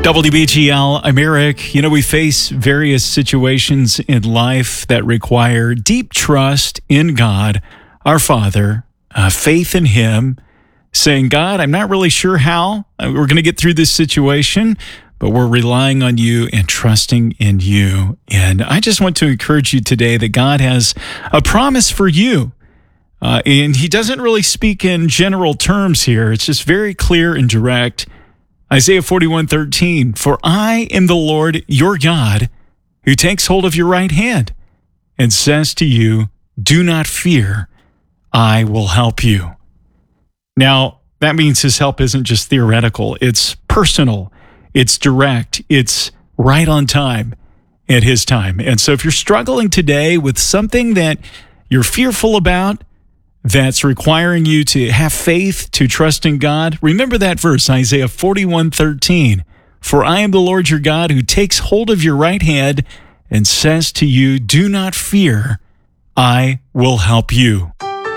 WBGL, I'm Eric. We face various situations in life that require deep trust in God, our Father, faith in Him, saying, God, I'm not really sure how we're going to get through this situation, but we're relying on you and trusting in you. And I just want to encourage you today that God has a promise for you. And He doesn't really speak in general terms here. It's just very clear and direct. Isaiah 41:13, for I am the Lord your God, who takes hold of your right hand and says to you, do not fear, I will help you. Now, that means His help isn't just theoretical. It's personal, it's direct, it's right on time at His time. And so if you're struggling today with something that you're fearful about, that's requiring you to have faith, to trust in God, remember that verse, Isaiah 41:13. For I am the Lord your God who takes hold of your right hand and says to you, do not fear, I will help you.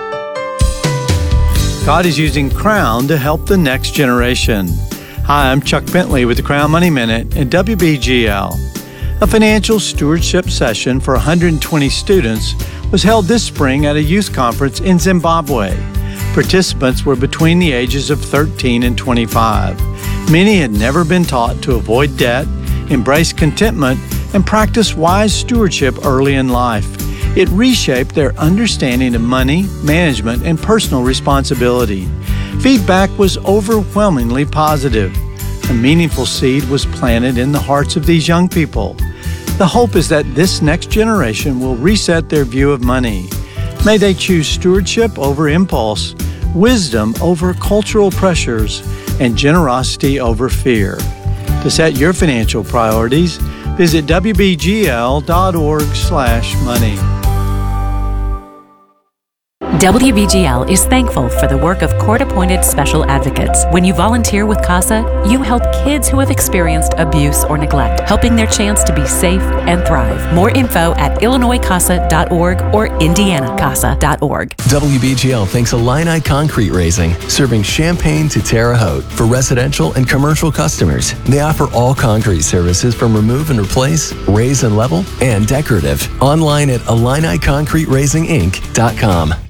God is using Crown to help the next generation. Hi, I'm Chuck Bentley with the Crown Money Minute at WBGL. A financial stewardship session for 120 students was held this spring at a youth conference in Zimbabwe. Participants were between the ages of 13 and 25. Many had never been taught to avoid debt, embrace contentment, and practice wise stewardship early in life. It reshaped their understanding of money, management, and personal responsibility. Feedback was overwhelmingly positive. A meaningful seed was planted in the hearts of these young people. The hope is that this next generation will reset their view of money. May they choose stewardship over impulse, wisdom over cultural pressures, and generosity over fear. To set your financial priorities, visit wbgl.org/money. WBGL is thankful for the work of court-appointed special advocates. When you volunteer with CASA, you help kids who have experienced abuse or neglect, helping their chance to be safe and thrive. More info at IllinoisCASA.org or IndianaCASA.org. WBGL thanks Illini Concrete Raising, serving Champaign to Terre Haute for residential and commercial customers. They offer all concrete services from remove and replace, raise and level, and decorative. Online at IlliniConcreteRaisingInc.com.